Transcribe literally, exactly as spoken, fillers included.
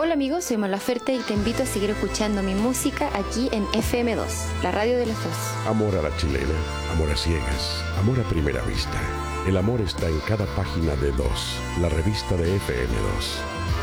Hola amigos, soy Mon Laferte y te invito a seguir escuchando mi música aquí en F M dos, la radio de los dos. Amor a la chilena, amor a ciegas, amor a primera vista. El amor está en cada página de Dos, la revista de F M dos.